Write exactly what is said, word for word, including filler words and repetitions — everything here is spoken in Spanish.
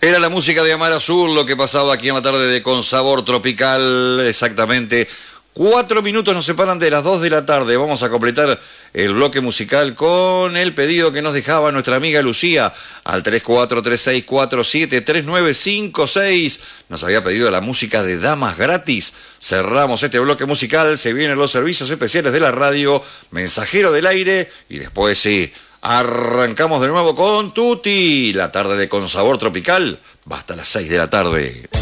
Era la música de Amar Azul lo que pasaba aquí en la tarde de Con Sabor Tropical, exactamente. Cuatro minutos nos separan de las dos de la tarde. Vamos a completar el bloque musical con el pedido que nos dejaba nuestra amiga Lucía al tres cuatro tres seis cuatro siete tres nueve cinco seis. Nos había pedido la música de Damas Gratis. Cerramos este bloque musical, se vienen los servicios especiales de la radio, Mensajero del Aire y después sí, arrancamos de nuevo con Tuti. La tarde de Con Sabor Tropical va hasta las seis de la tarde.